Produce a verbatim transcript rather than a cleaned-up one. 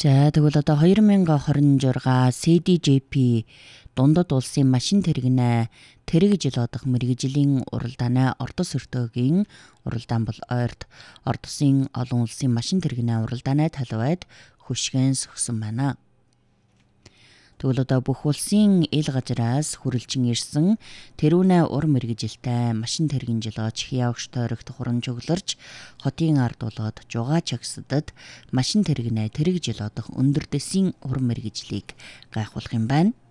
За тэгвэл одоо хоёр мянга хорин журга си ди жей пи дундад улсын машин тэрэгнээ тэрэг жил одох мэргэжлийн уралдааны Ордос өртөөгийн уралдаан бол ойрт Ордосын олон улсын машин тэрэгнээ уралдааны талбайд хөшгөөн сөхсөн байна. Тэгвэл одоо бүх улсын ил газраас хүрэлжин ирсэн тэрүүнээ ур мэргэжилтэй машин тэрэгэн жилооч хяавч тойрогт хуран чөглөрч хотын ард болоод жугаа чагсадад машин тэрэгнээ тэрэг жил одох өндөр дэсийн ур мэргэжлийг гайхуулах юм байна.